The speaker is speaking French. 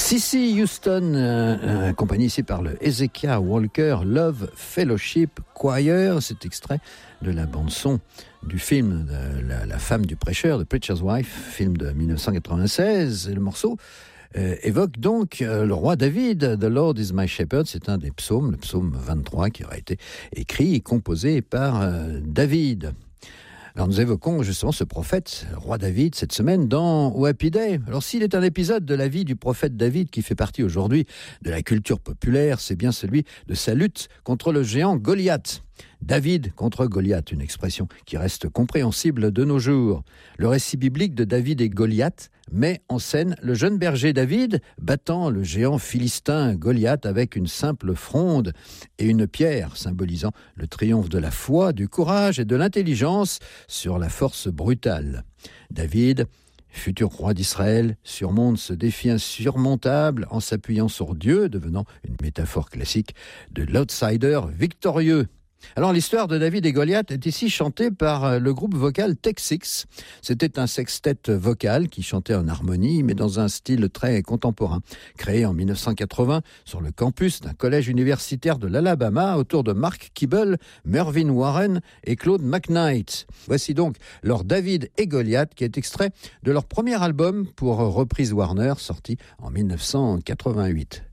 Cissy Houston, accompagné ici par le Hezekiah Walker Love Fellowship Choir. C'est extrait de la bande-son du film de la femme du prêcheur, The Preacher's Wife, film de 1996. Et le morceau évoque donc le roi David. The Lord is my shepherd, c'est un des psaumes, le psaume 23, qui aurait été écrit et composé par David. Alors nous évoquons justement ce prophète, le roi David, cette semaine dans Happy Day. Alors s'il est un épisode de la vie du prophète David qui fait partie aujourd'hui de la culture populaire, c'est bien celui de sa lutte contre le géant Goliath. David contre Goliath, une expression qui reste compréhensible de nos jours. Le récit biblique de David et Goliath met en scène le jeune berger David battant le géant philistin Goliath avec une simple fronde et une pierre, symbolisant le triomphe de la foi, du courage et de l'intelligence sur la force brutale. David, futur roi d'Israël, surmonte ce défi insurmontable en s'appuyant sur Dieu, devenant une métaphore classique de l'outsider victorieux. Alors l'histoire de David et Goliath est ici chantée par le groupe vocal Tech Six. C'était un sextet vocal qui chantait en harmonie mais dans un style très contemporain. Créé en 1980 sur le campus d'un collège universitaire de l'Alabama autour de Mark Kibble, Mervyn Warren et Claude McKnight. Voici donc leur David et Goliath qui est extrait de leur premier album pour reprise Warner sorti en 1988.